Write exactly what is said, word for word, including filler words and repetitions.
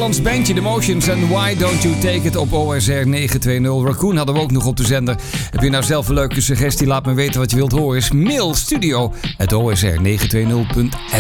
Nederlands bandje The Motions en Why Don't You Take It op O S R negen twee nul. Raccoon hadden we ook nog op de zender. Heb je nou zelf een leuke suggestie? Laat me weten wat je wilt horen. Is mail studio at o s r negen twee nul punt n l.